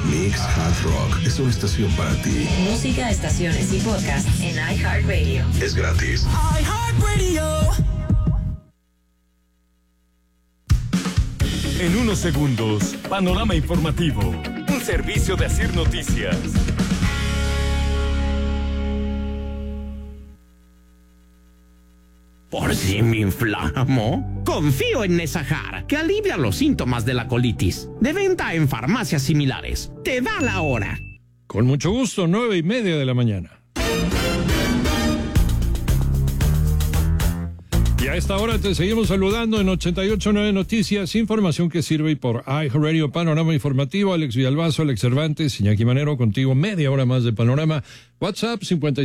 Mix Hard Rock es una estación para ti. Música, estaciones y podcast en iHeartRadio. Es gratis. iHeartRadio. En unos segundos, Panorama Informativo, un servicio de Asir Noticias. ¿Por si me inflamo? Confío en Nesajar, que alivia los síntomas de la colitis. De venta en farmacias similares. Te da la hora. Con mucho gusto, 9:30 de la mañana. Y a esta hora te seguimos saludando en 88.9 Noticias, información que sirve por iHeartRadio, Panorama Informativo. Alex Villalbazo, Alex Cervantes, Iñaki Manero contigo, media hora más de Panorama. WhatsApp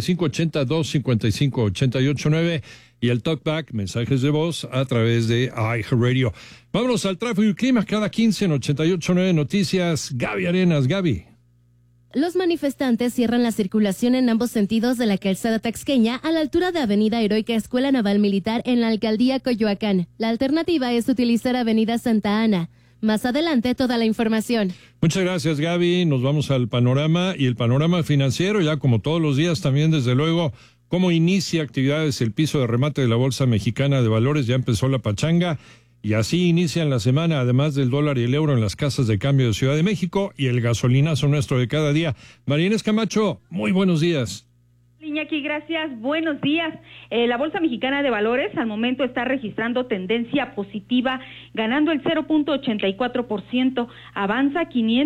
5580-255-889 y el talkback, mensajes de voz a través de iHeartRadio. Vámonos al tráfico y clima cada 15 en 88.9 Noticias. Gaby Arenas, Gaby. Los manifestantes cierran la circulación en ambos sentidos de la calzada taxqueña a la altura de Avenida Heroica Escuela Naval Militar en la alcaldía Coyoacán. La alternativa es utilizar Avenida Santa Ana. Más adelante, toda la información. Muchas gracias, Gaby. Nos vamos al panorama y el panorama financiero, ya como todos los días también, desde luego, cómo inicia actividades el piso de remate de la Bolsa Mexicana de Valores. Ya empezó la pachanga. Y así inician la semana, además del dólar y el euro en las casas de cambio de Ciudad de México y el gasolinazo nuestro de cada día. María Inés Camacho, muy buenos días. Iñaki, gracias. Buenos días. La Bolsa Mexicana de Valores al momento está registrando tendencia positiva, ganando el 0.84%, avanza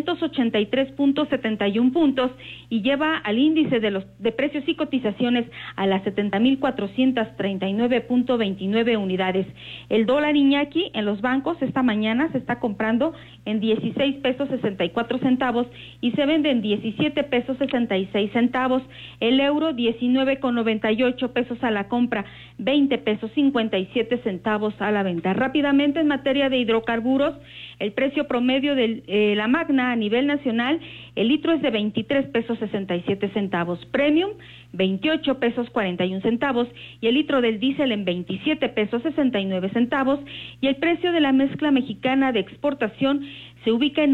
583.71 puntos y lleva al índice de precios y cotizaciones a las 70.439.29 unidades. El dólar, Iñaki, en los bancos esta mañana se está comprando en 16 pesos 64 centavos y se vende en 17 pesos 66 centavos. El euro 19,98 pesos a la compra, 20 pesos 57 centavos a la venta. Rápidamente, en materia de hidrocarburos, el precio promedio de la Magna a nivel nacional, el litro es de 23 pesos 67 centavos, Premium 28 pesos 41 centavos y el litro del diésel en 27 pesos 69 centavos y el precio de la mezcla mexicana de exportación se ubica en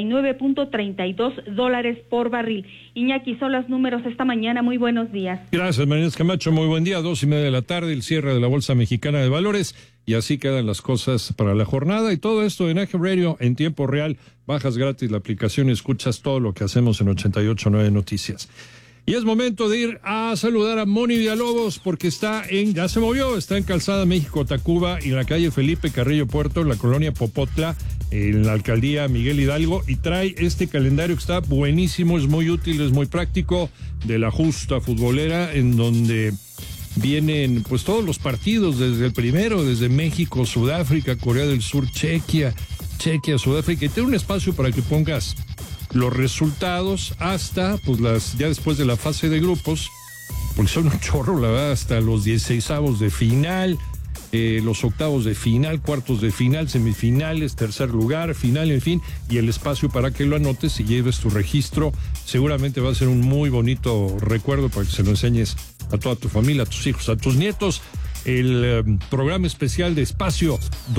$99.32 por barril. Iñaki, son los números esta mañana. Muy buenos días. Gracias, María Inés Camacho. Muy buen día. 2:30 de la tarde, el cierre de la Bolsa Mexicana de Valores. Y así quedan las cosas para la jornada. Y todo esto en iHeartRadio en tiempo real. Bajas gratis la aplicación y escuchas todo lo que hacemos en 88.9 Noticias. Y es momento de ir a saludar a Moni Villalobos porque ya se movió, está en Calzada México-Tacuba y en la calle Felipe Carrillo Puerto, en la colonia Popotla, en la alcaldía Miguel Hidalgo, y trae este calendario que está buenísimo, es muy útil, es muy práctico, de la justa futbolera, en donde vienen pues todos los partidos desde el primero, desde México, Sudáfrica, Corea del Sur, Chequia, Sudáfrica, y tiene un espacio para que pongas los resultados hasta, pues ya después de la fase de grupos, porque son un chorro, la verdad, hasta los 16avos de final, los octavos de final, cuartos de final, semifinales, tercer lugar, final, en fin, y el espacio para que lo anotes y lleves tu registro. Seguramente va a ser un muy bonito recuerdo para que se lo enseñes a toda tu familia, a tus hijos, a tus nietos. El programa especial de Espacio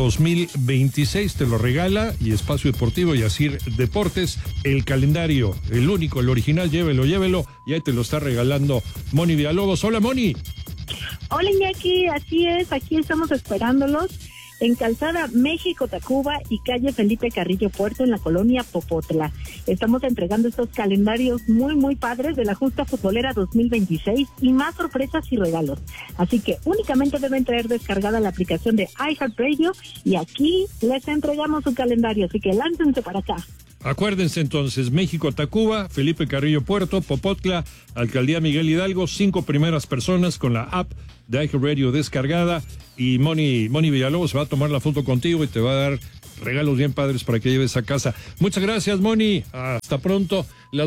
2026 te lo regala, y Espacio Deportivo y Asir Deportes, el calendario, el único, el original, llévelo, y ahí te lo está regalando Moni Villalobos. Hola, Moni. Hola, Iñaki, así es, aquí estamos esperándolos en Calzada México-Tacuba y calle Felipe Carrillo Puerto en la colonia Popotla. Estamos entregando estos calendarios muy, muy padres de la Justa Futbolera 2026 y más sorpresas y regalos. Así que únicamente deben traer descargada la aplicación de iHeartRadio y aquí les entregamos su calendario, así que láncense para acá. Acuérdense entonces, México-Tacuba, Felipe Carrillo Puerto, Popotla, Alcaldía Miguel Hidalgo, 5 primeras personas con la app de iHeartRadio descargada, y Moni Villalobos se va a tomar la foto contigo y te va a dar regalos bien padres para que lleves a casa. Muchas gracias, Moni. Hasta pronto. Las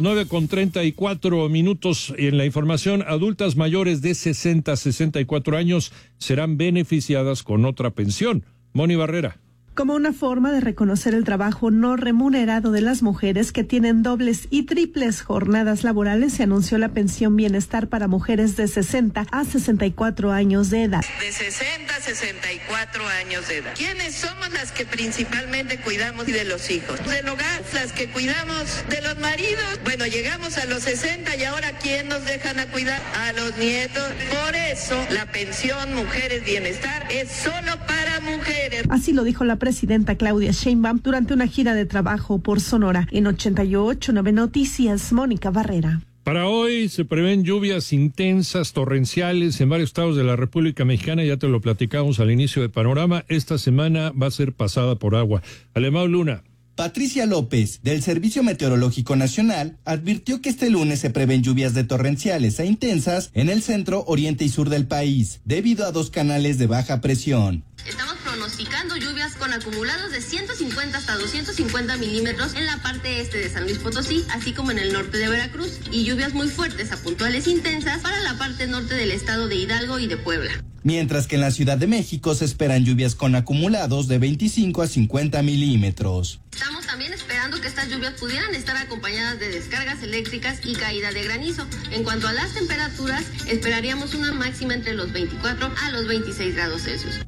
9:34 en la información. Adultas mayores de 60 a 64 años serán beneficiadas con otra pensión. Moni Barrera. Como una forma de reconocer el trabajo no remunerado de las mujeres que tienen dobles y triples jornadas laborales, se anunció la pensión bienestar para mujeres de 60 a 64 años de edad. De 60 a 64 años de edad. ¿Quiénes somos las que principalmente cuidamos de los hijos? Del hogar, las que cuidamos de los maridos. Bueno, llegamos a los 60 y ahora ¿quién nos dejan a cuidar? A los nietos. Por eso la pensión Mujeres Bienestar es solo para mujeres. Así lo dijo la presidenta Claudia Sheinbaum durante una gira de trabajo por Sonora. En 88.9 Noticias, Mónica Barrera. Para hoy se prevén lluvias intensas, torrenciales en varios estados de la República Mexicana. Ya te lo platicamos al inicio de Panorama. Esta semana va a ser pasada por agua. Alemão Luna. Patricia López, del Servicio Meteorológico Nacional, advirtió que este lunes se prevén lluvias de torrenciales e intensas en el centro, oriente y sur del país, debido a 2 canales de baja presión. Estamos pronosticando lluvias con acumulados de 150 hasta 250 milímetros en la parte este de San Luis Potosí, así como en el norte de Veracruz, y lluvias muy fuertes a puntuales intensas para la parte norte del estado de Hidalgo y de Puebla. Mientras que en la Ciudad de México se esperan lluvias con acumulados de 25 a 50 milímetros. Estamos también esperando que estas lluvias pudieran estar acompañadas de descargas eléctricas y caída de granizo. En cuanto a las temperaturas, esperaríamos una máxima entre los 24 a los 26 grados Celsius.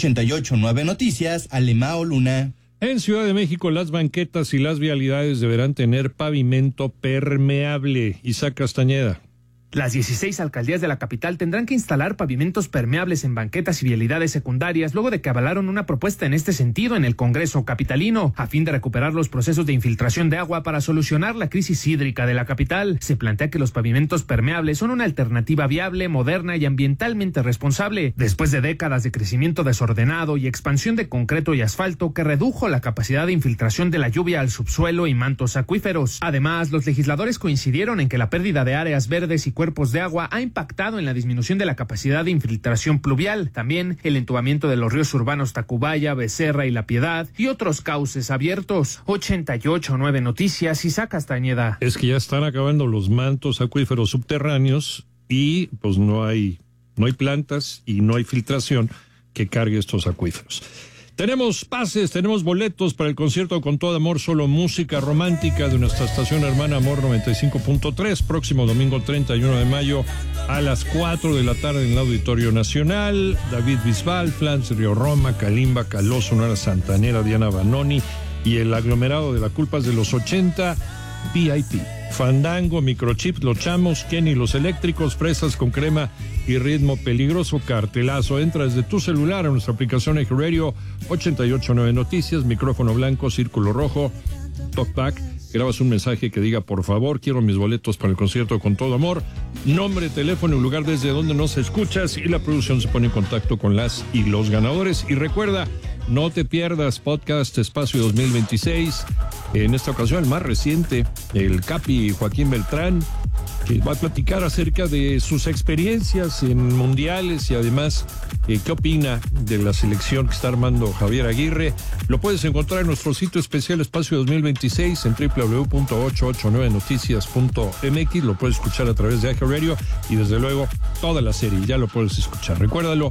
88.9 Noticias, Alemão Luna. En Ciudad de México, las banquetas y las vialidades deberán tener pavimento permeable. Isaac Castañeda. Las 16 alcaldías de la capital tendrán que instalar pavimentos permeables en banquetas y vialidades secundarias luego de que avalaron una propuesta en este sentido en el Congreso capitalino, a fin de recuperar los procesos de infiltración de agua para solucionar la crisis hídrica de la capital. Se plantea que los pavimentos permeables son una alternativa viable, moderna y ambientalmente responsable, después de décadas de crecimiento desordenado y expansión de concreto y asfalto que redujo la capacidad de infiltración de la lluvia al subsuelo y mantos acuíferos. Además, los legisladores coincidieron en que la pérdida de áreas verdes y cuerpos de agua ha impactado en la disminución de la capacidad de infiltración pluvial. También el entubamiento de los ríos urbanos Tacubaya, Becerra y La Piedad y otros cauces abiertos. 88.9 Noticias, Isaac Castañeda. Es que ya están acabando los mantos acuíferos subterráneos y pues no hay plantas y no hay filtración que cargue estos acuíferos. Tenemos pases, tenemos boletos para el concierto Con Todo Amor, Solo Música Romántica de nuestra estación hermana Amor 95.3, próximo domingo 31 de mayo a las 4 de la tarde en el Auditorio Nacional. David Bisbal, Flans Río Roma, Kalimba, Caló, Sonora Santanera, Diana Banoni y el aglomerado de la Culpas de los 80, VIP. Fandango, Microchip, Los Chamos, Kenny, Los Eléctricos, Fresas con Crema y Ritmo Peligroso, cartelazo. Entra desde tu celular a nuestra aplicación Eje Radio, 88.9 Noticias, micrófono blanco, círculo rojo, talkback, grabas un mensaje que diga, por favor, quiero mis boletos para el concierto Con Todo Amor, nombre, teléfono y lugar desde donde nos escuchas, y la producción se pone en contacto con las y los ganadores. Y recuerda, no te pierdas Podcast Espacio 2026, en esta ocasión el más reciente, el Capi Joaquín Beltrán, que va a platicar acerca de sus experiencias en mundiales y además qué opina de la selección que está armando Javier Aguirre. Lo puedes encontrar en nuestro sitio especial Espacio 2026 en www.889noticias.mx. Lo puedes escuchar a través de Eje Radio y desde luego toda la serie ya lo puedes escuchar. Recuérdalo,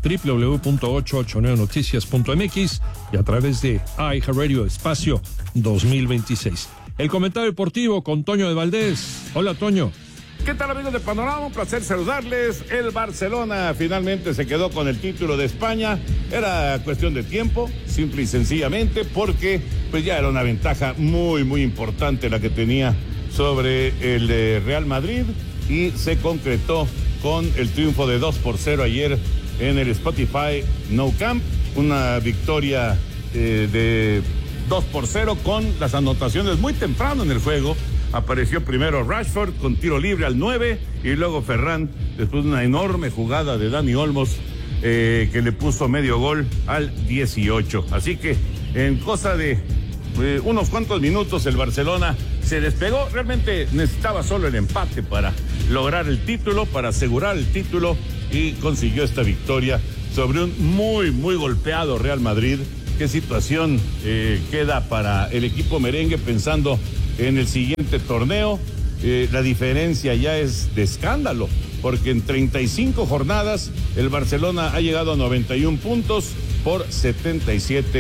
www.889noticias.mx y a través de iHeartRadio Espacio 2026. El comentario deportivo con Toño de Valdés. Hola, Toño. ¿Qué tal, amigos de Panorama? Un placer saludarles. El Barcelona finalmente se quedó con el título de España. Era cuestión de tiempo, simple y sencillamente, porque pues ya era una ventaja muy, muy importante la que tenía sobre el Real Madrid, y se concretó con el triunfo de 2-0 ayer en el Spotify Nou Camp. Una victoria de 2-0 con las anotaciones muy temprano en el juego. Apareció primero Rashford con tiro libre al 9 y luego Ferran después de una enorme jugada de Dani Olmos que le puso medio gol al 18. Así que en cosa de unos cuantos minutos el Barcelona se despegó. Realmente necesitaba solo el empate para lograr el título, para asegurar el título, y consiguió esta victoria sobre un muy, muy golpeado Real Madrid. ¿Qué situación queda para el equipo merengue pensando en el siguiente torneo? La diferencia ya es de escándalo, porque en 35 jornadas el Barcelona ha llegado a 91 puntos por 77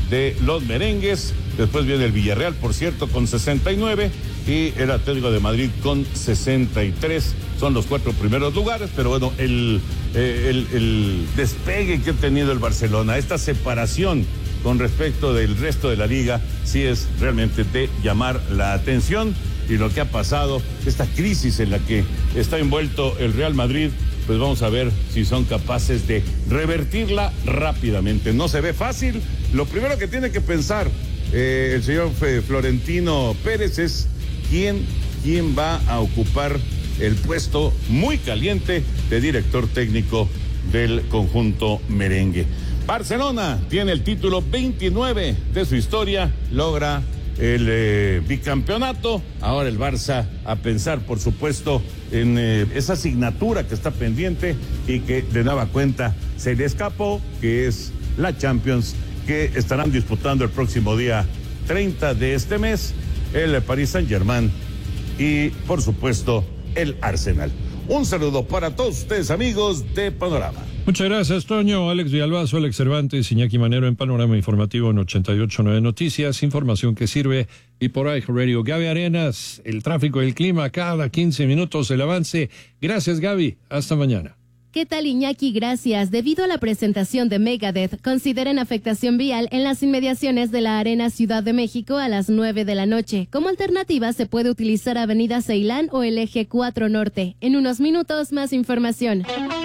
de los merengues. Después viene el Villarreal, por cierto, con 69 y el Atlético de Madrid con 63. Son los 4 primeros lugares, pero bueno, el despegue que ha tenido el Barcelona, esta separación con respecto del resto de la liga, sí es realmente de llamar la atención. Y lo que ha pasado, esta crisis en la que está envuelto el Real Madrid, pues vamos a ver si son capaces de revertirla rápidamente. No se ve fácil. Lo primero que tiene que pensar el señor Florentino Pérez es quién va a ocupar el puesto muy caliente de director técnico del conjunto merengue. Barcelona tiene el título 29 de su historia, logra el bicampeonato. Ahora el Barça a pensar, por supuesto, en esa asignatura que está pendiente y que de nueva cuenta se le escapó, que es la Champions, que estarán disputando el próximo día 30 de este mes el Paris Saint-Germain y, por supuesto, el Arsenal. Un saludo para todos ustedes, amigos de Panorama. Muchas gracias, Toño. Alex Villalbazo, Alex Cervantes, Iñaki Manero en Panorama Informativo en 88.9 Noticias, información que sirve. Y por ahí, Radio Gaby Arenas, el tráfico y el clima cada 15 minutos, el avance. Gracias, Gaby. Hasta mañana. ¿Qué tal, Iñaki? Gracias. Debido a la presentación de Megadeth, consideren afectación vial en las inmediaciones de la Arena Ciudad de México a las 9 de la noche. Como alternativa, se puede utilizar Avenida Ceilán o el Eje 4 Norte. En unos minutos, más información.